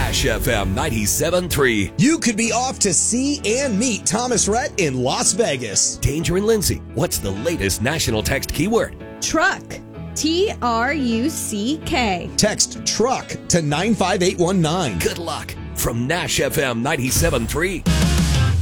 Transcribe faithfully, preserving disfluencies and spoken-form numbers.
Nash F M ninety-seven point three. You could be off to see and meet Thomas Rhett in Las Vegas. Danger and Lindsay, what's the latest national text keyword? Truck. T R U C K. Text truck to nine five eight one nine. Good luck from Nash F M ninety-seven point three.